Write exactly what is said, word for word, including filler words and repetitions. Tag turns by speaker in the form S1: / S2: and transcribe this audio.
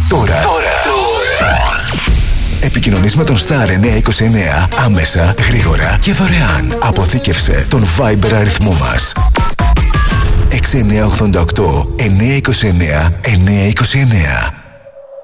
S1: Τώρα. Τώρα. Τώρα. Επικοινωνείς με τον Star εννιακόσια είκοσι εννέα άμεσα, γρήγορα και δωρεάν. Αποθήκευσε τον Viber αριθμό μας. έξι εννιά οκτώ οκτώ εννιακόσια είκοσι εννέα εννιακόσια είκοσι εννέα.